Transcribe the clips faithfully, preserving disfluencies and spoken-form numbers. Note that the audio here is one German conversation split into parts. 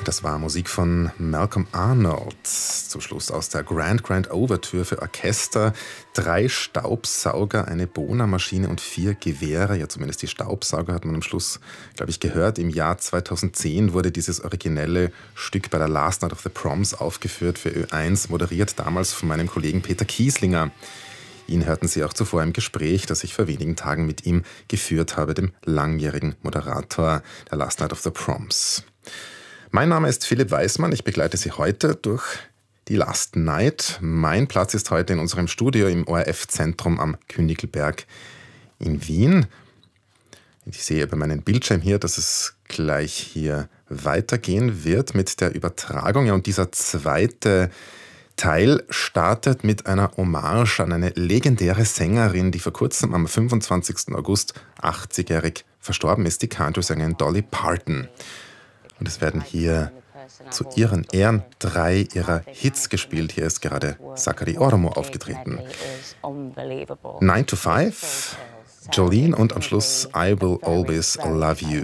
Das war Musik von Malcolm Arnold. Zum Schluss aus der Grand Grand Overture für Orchester. Drei Staubsauger, eine Bohrmaschine und vier Gewehre. Ja, zumindest die Staubsauger hat man am Schluss, glaube ich, gehört. Im Jahr zweitausendzehn wurde dieses originelle Stück bei der Last Night of the Proms aufgeführt für Ö eins, moderiert damals von meinem Kollegen Peter Kieslinger. Ihn hörten Sie auch zuvor im Gespräch, das ich vor wenigen Tagen mit ihm geführt habe, dem langjährigen Moderator der Last Night of the Proms. Mein Name ist Philipp Weismann, ich begleite Sie heute durch die Last Night. Mein Platz ist heute in unserem Studio im O R F-Zentrum am Königelberg in Wien. Ich sehe über meinen Bildschirm hier, dass es gleich hier weitergehen wird mit der Übertragung. Ja, und dieser zweite Teil startet mit einer Hommage an eine legendäre Sängerin, die vor kurzem am fünfundzwanzigsten August achtzigjährig verstorben ist, die Country-Sängerin Dolly Parton. Und es werden hier zu ihren Ehren drei ihrer Hits gespielt. Hier ist gerade Zachary Ormo aufgetreten. Nine to Five, Jolene und am Schluss I Will Always Love You.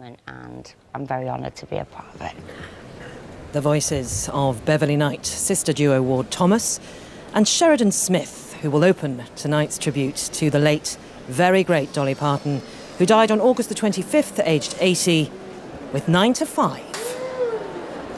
The voices of Beverly Knight, sister duo Ward Thomas, and Sheridan Smith, who will open tonight's tribute to the late, very great Dolly Parton, who died on August the twenty-fifth, aged eighty, with Nine to Five.